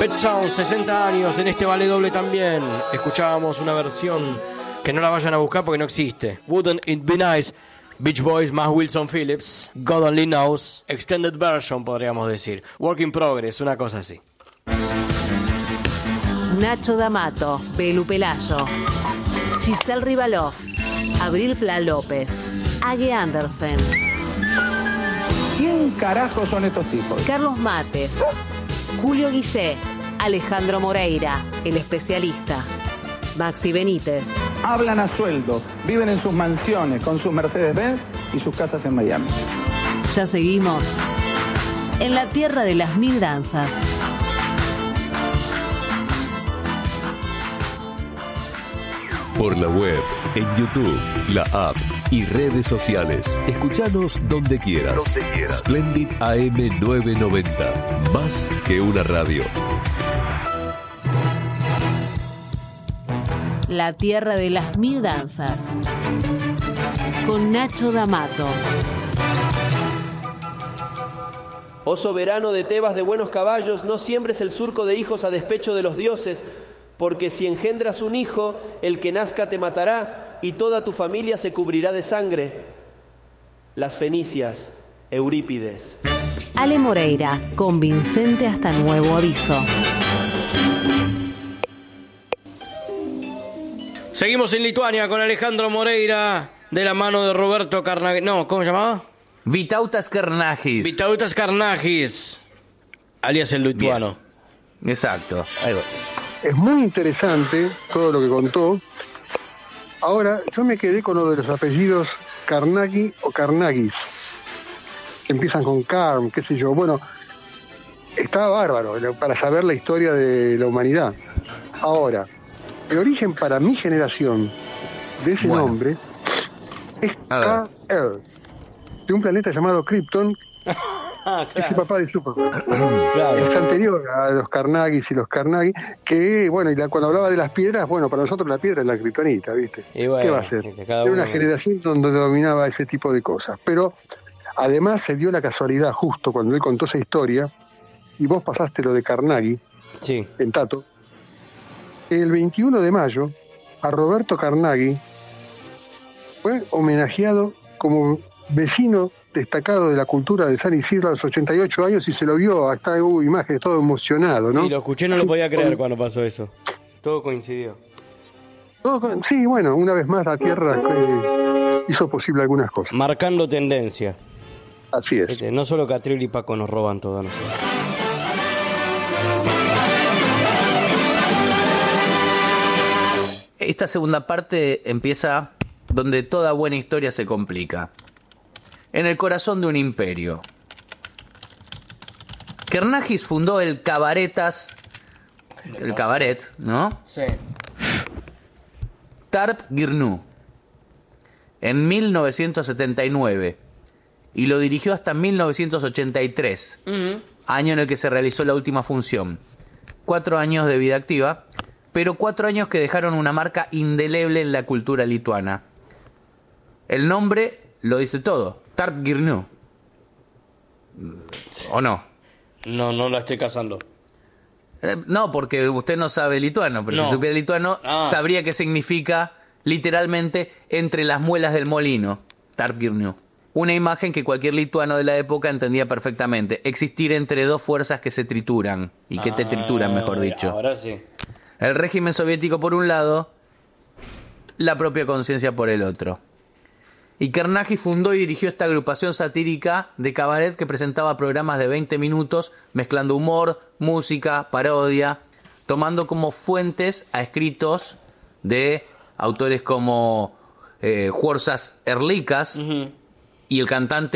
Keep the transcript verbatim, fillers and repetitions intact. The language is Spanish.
Pet Sounds, sesenta años en este vale doble también. Escuchábamos una versión que no la vayan a buscar porque no existe. Wouldn't It Be Nice, Beach Boys más Wilson Phillips, God Only Knows, Extended Version podríamos decir. Work in Progress, una cosa así. Nacho D'Amato, Belu Pelayo, Giselle Rivalov, Abril Pla López, Age Andersen. ¿Quién carajo son estos tipos? Carlos Mates, Julio Guillé, Alejandro Moreira, el especialista, Maxi Benítez. Hablan a sueldo, viven en sus mansiones con sus Mercedes-Benz y sus casas en Miami. Ya seguimos en la tierra de las mil danzas. Por la web, en YouTube, la app y redes sociales. Escuchanos donde quieras. Donde quieras. Splendid A M novecientos noventa. Más que una radio. La tierra de las mil danzas. Con Nacho D'Amato. Oh soberano de Tebas de buenos caballos, no siembres el surco de hijos a despecho de los dioses, porque si engendras un hijo, el que nazca te matará, y toda tu familia se cubrirá de sangre. Las fenicias, Eurípides. Ale Moreira, convincente hasta nuevo aviso. Seguimos en Lituania con Alejandro Moreira, de la mano de Roberto Carnaghi. No, ¿cómo se llamaba? Vytautas Kernagis. Vytautas Kernagis, alias el lituano. Bien. Exacto. Ahí va. Es muy interesante todo lo que contó. Ahora, yo me quedé con lo de los apellidos Carnaghi o Carnagis, que empiezan con Carm, qué sé yo. Bueno, está bárbaro para saber la historia de la humanidad. Ahora, el origen para mi generación de ese bueno. nombre es Kal-El, de un planeta llamado Krypton. Ah, claro. Es el papá de Superman. Claro. Es anterior a los Carnagis y los Carnaghi, que, bueno, y la, cuando hablaba de las piedras, bueno, para nosotros la piedra es la kriptonita, ¿viste? Bueno, ¿qué va a ser? Era una generación donde dominaba ese tipo de cosas. Pero, además, se dio la casualidad, justo cuando él contó esa historia, y vos pasaste lo de Carnaghi, sí, en Tato, el veintiuno de mayo, a Roberto Carnaghi fue homenajeado como vecino destacado de la cultura de San Isidro a los ochenta y ocho años, y se lo vio, hasta hubo imágenes, todo emocionado, ¿no? Sí, lo escuché, no lo podía creer cuando pasó eso. Todo coincidió. Todo, sí, bueno, una vez más la Tierra eh, hizo posible algunas cosas. Marcando tendencia. Así es. Este, no solo Catriel y Paco nos roban todo a nosotros. Esta segunda parte empieza donde toda buena historia se complica. En el corazón de un imperio. Kernagis fundó el Cabaretas, el cabaret, ¿no? Sí. Tarp Girnu en mil novecientos setenta y nueve y lo dirigió hasta mil novecientos ochenta y tres, uh-huh. año en el que se realizó la última función. Cuatro años de vida activa, pero cuatro años que dejaron una marca indeleble en la cultura lituana. El nombre lo dice todo. Tarp Girnu. ¿O no? No, no la estoy cazando. Eh, no, porque usted no sabe lituano, pero no. Si supiera lituano, ah. sabría qué significa literalmente entre las muelas del molino. Tarp Girnu. Una imagen que cualquier lituano de la época entendía perfectamente. Existir entre dos fuerzas que se trituran. Y que ah, te trituran, mejor dicho. Ahora sí. El régimen soviético por un lado, la propia conciencia por el otro. Y Kernaghi fundó y dirigió esta agrupación satírica de cabaret que presentaba programas de veinte minutos mezclando humor, música, parodia, tomando como fuentes a escritos de autores como eh, Juozas Erlikas uh-huh. y el cantante